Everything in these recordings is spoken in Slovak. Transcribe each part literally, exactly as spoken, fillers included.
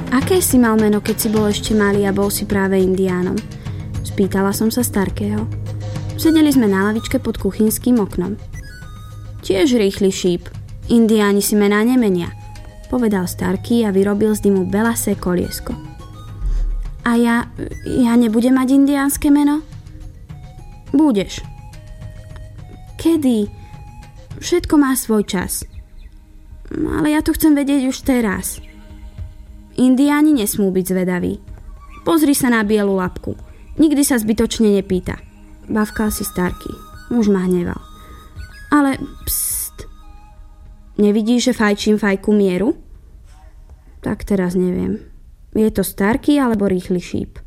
Aké si mal meno, keď si bol ešte malý a bol si práve indiánom? Spýtala som sa Starkého. Sedeli sme na lavičke pod kuchynským oknom. Tiež rýchly šíp. Indiáni si mená nemenia, povedal Starky a vyrobil z dymu belasé koliesko. A ja, ja nebudem mať indiánske meno? Budeš. Kedy? Všetko má svoj čas. Ale ja to chcem vedieť už teraz. Indiáni nesmú byť zvedaví. Pozri sa na bielu labku. Nikdy sa zbytočne nepýta. Bavkal si Starky. Už ma hneval. Ale pst. Nevidíš, že fajčím fajku mieru? Tak teraz neviem. Je to Starky alebo rýchly šíp?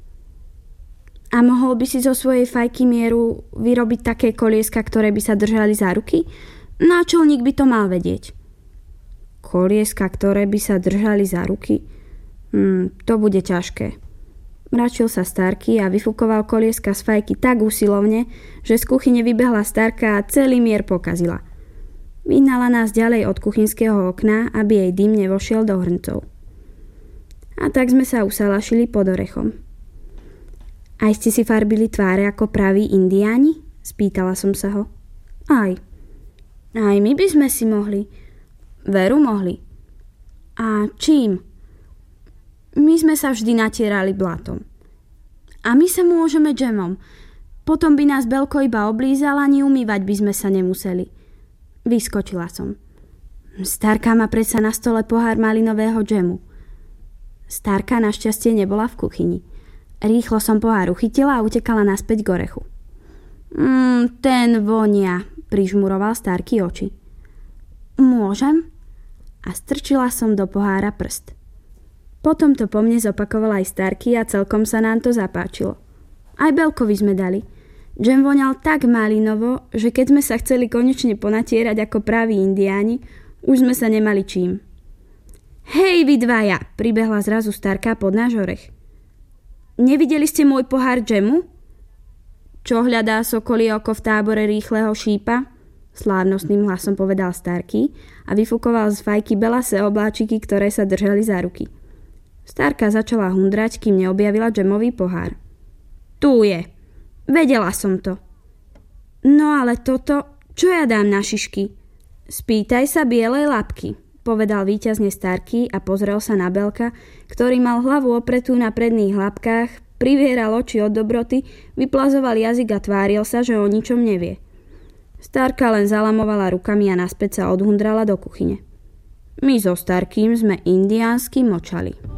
A mohol by si zo svojej fajky mieru vyrobiť také kolieska, ktoré by sa držali za ruky? Náčelník by to mal vedieť. Kolieska, ktoré by sa držali za ruky? Hm, to bude ťažké. Mračil sa Starky a vyfúkoval kolieska z fajky tak usilovne, že z kuchyne vybehla Starka a celý mier pokazila. Vyhnala nás ďalej od kuchynského okna, aby jej dym nevošiel do hrncov. A tak sme sa usalašili pod orechom. Aj ste si farbili tváre ako praví indiáni? Spýtala som sa ho. Aj. Aj my by sme si mohli. Veru mohli. A čím? My sme sa vždy natierali blatom. A my sa môžeme džemom. Potom by nás Belko iba oblízal, ani umývať by sme sa nemuseli. Vyskočila som. Starka má predsa na stole pohár malinového džemu. Starka našťastie nebola v kuchyni. Rýchlo som pohár uchytila a utekala naspäť k orechu. Mmm, ten vonia, prižmuroval Starky oči. Môžem? A strčila som do pohára prst. Potom to po mne zopakovala aj Starky a celkom sa nám to zapáčilo. Aj Belkovi sme dali. Džem voňal tak malinovo, že keď sme sa chceli konečne ponatierať ako praví indiáni, už sme sa nemali čím. Hej, vy dvaja, pribehla zrazu Starka pod náš orech. Nevideli ste môj pohár džemu? Čo hľadá sokolie oko v tábore rýchleho šípa? Slávnostným hlasom povedal Starky a vyfúkoval z fajky belasé obláčiky, ktoré sa držali za ruky. Starka začala hundrať, kým neobjavila džemový pohár. Tu je. Vedela som to. No ale toto, čo ja dám na šišky? Spýtaj sa bielej labky, povedal víťazne Starky a pozrel sa na Belka, ktorý mal hlavu opretú na predných labkách, privieral oči od dobroty, vyplazoval jazyk a tváril sa, že o ničom nevie. Starka len zalamovala rukami a naspäť sa odhundrala do kuchyne. My so Starkým sme indiánsky močali.